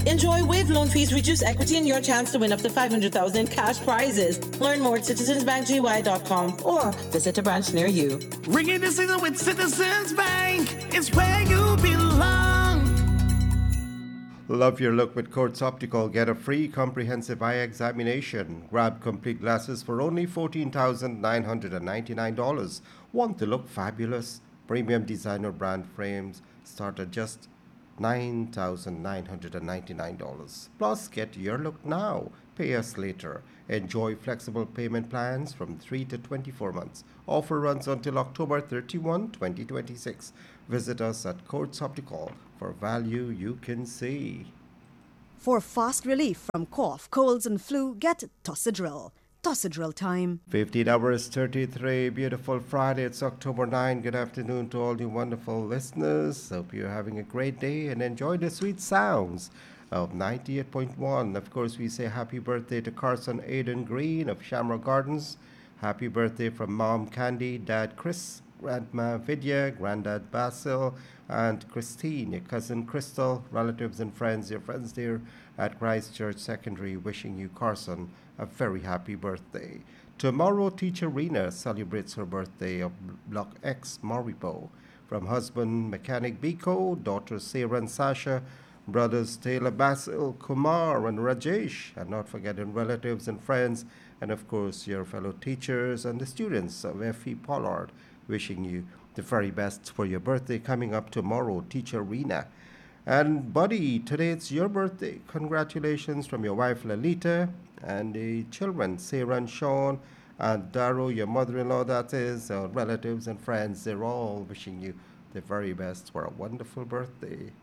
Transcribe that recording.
Enjoy waived loan fees, reduced equity, and your chance to win up to 500,000 cash prizes. Learn more at citizensbankgy.com or visit a branch near you. Ringing the season with Citizens Bank. It's where you belong. Love your look with Courts Optical. Get a free comprehensive eye examination. Grab complete glasses for only $14,999. Want to look fabulous? Premium designer brand frames start at just $9,999. Plus, get your look now. Pay us later. Enjoy flexible payment plans from 3 to 24 months. Offer runs until October 31, 2026. Visit us at Courts Optical for value you can see. For fast relief from cough, colds, and flu, get Tossidril. Tossidril time. 15 hours 33, beautiful Friday. It's October 9. Good afternoon to all you wonderful listeners. Hope you're having a great day and enjoy the sweet sounds of 98.1. Of course, we say happy birthday to Carson Aiden Green of Shamrock Gardens. Happy birthday from Mom Candy, Dad Chris, Grandma Vidya, Granddad Basil, and Christine, your cousin Crystal, relatives and friends, your friends there at Christchurch Secondary, wishing you, Carson, a very happy birthday. Tomorrow, teacher Rena celebrates her birthday of Block X, Maribo. From husband Mechanic Biko, daughter Sarah and Sasha, brothers Taylor Basil, Kumar, and Rajesh, and not forgetting relatives and friends, and of course your fellow teachers and the students of F.E. Pollard, wishing you the very best for your birthday coming up tomorrow, teacher Rena. And buddy, today it's your birthday. Congratulations from your wife Lalita and the children, Sarah and Sean, and Daro, your mother-in-law, that is, relatives and friends. They're all wishing you the very best for a wonderful birthday.